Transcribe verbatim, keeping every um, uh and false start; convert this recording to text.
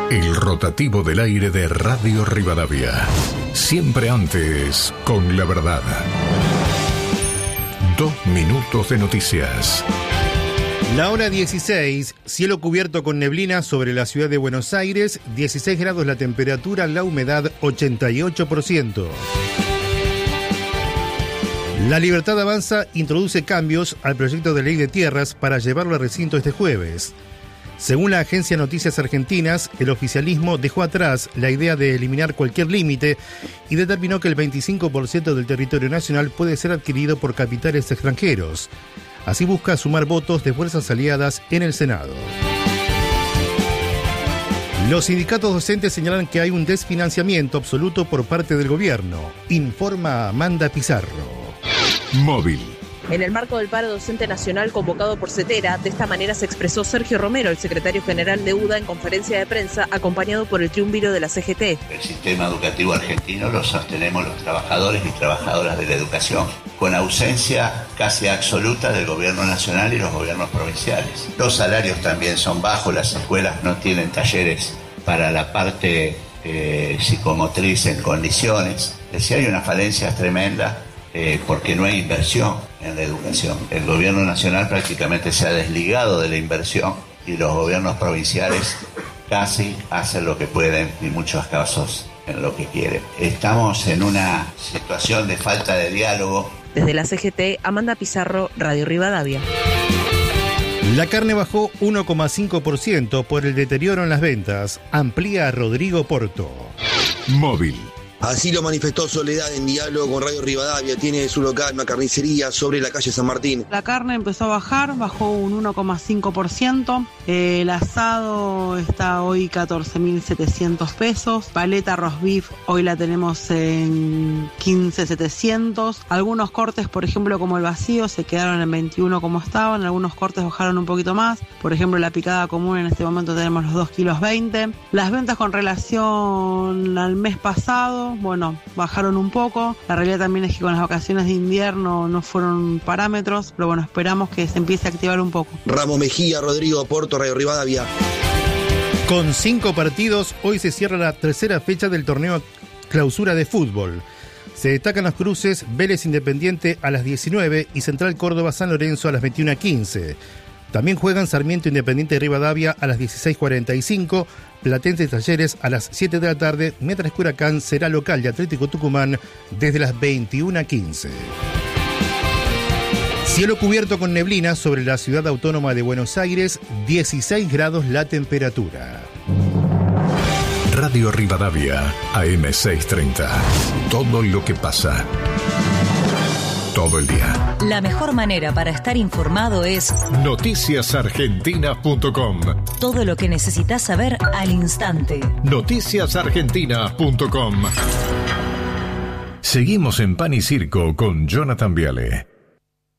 El rotativo del aire de Radio Rivadavia. Siempre antes, con la verdad. Dos minutos de noticias. La hora dieciséis, cielo cubierto con neblina sobre la ciudad de Buenos Aires, dieciséis grados la temperatura, la humedad ochenta y ocho por ciento. La Libertad Avanza introduce cambios al proyecto de ley de tierras para llevarlo al recinto este jueves. Según la agencia Noticias Argentinas, el oficialismo dejó atrás la idea de eliminar cualquier límite y determinó que el veinticinco por ciento del territorio nacional puede ser adquirido por capitales extranjeros. Así busca sumar votos de fuerzas aliadas en el Senado. Los sindicatos docentes señalan que hay un desfinanciamiento absoluto por parte del gobierno, informa Amanda Pizarro. Móvil. En el marco del paro docente nacional convocado por CETERA, de esta manera se expresó Sergio Romero, el secretario general de U D A, en conferencia de prensa, acompañado por el triunviro de la C G T. El sistema educativo argentino lo sostenemos los trabajadores y trabajadoras de la educación, con ausencia casi absoluta del gobierno nacional y los gobiernos provinciales. Los salarios también son bajos, las escuelas no tienen talleres para la parte eh, psicomotriz en condiciones. Si hay una falencia tremenda, Eh, porque no hay inversión en la educación. El gobierno nacional prácticamente se ha desligado de la inversión y los gobiernos provinciales casi hacen lo que pueden y en muchos casos en lo que quieren. Estamos en una situación de falta de diálogo. Desde la C G T, Amanda Pizarro, Radio Rivadavia. La carne bajó uno coma cinco por ciento por el deterioro en las ventas, amplía Rodrigo Porto. Móvil. Así lo manifestó Soledad en diálogo con Radio Rivadavia. Tiene su local, una carnicería sobre la calle San Martín. La carne empezó a bajar, bajó un uno coma cinco por ciento. El asado está hoy catorce mil setecientos pesos. Paleta roast beef hoy la tenemos en quince mil setecientos. Algunos cortes, por ejemplo, como el vacío, se quedaron en veintiuno como estaban. Algunos cortes bajaron un poquito más. Por ejemplo, la picada común en este momento tenemos los dos kilos veinte. Las ventas con relación al mes pasado, bueno, bajaron un poco. La realidad también es que con las vacaciones de invierno no fueron parámetros, pero bueno, esperamos que se empiece a activar un poco. Ramos Mejía, Rodrigo Porto, Radio Rivadavia. Con cinco partidos, hoy se cierra la tercera fecha del torneo Clausura de Fútbol. Se destacan los cruces Vélez Independiente a las diecinueve y Central Córdoba San Lorenzo a las veintiuno quince. También juegan Sarmiento Independiente de Rivadavia a las dieciséis cuarenta y cinco, Platense Talleres a las siete de la tarde, mientras que Huracán será local de Atlético Tucumán desde las veintiuno quince. Cielo cubierto con neblina sobre la ciudad autónoma de Buenos Aires, dieciséis grados la temperatura. Radio Rivadavia, A M seiscientos treinta. Todo lo que pasa. Todo el día. La mejor manera para estar informado es noticias argentinas punto com. Todo lo que necesitas saber al instante. noticias argentinas punto com. Seguimos en Pan y Circo con Jonathan Viale.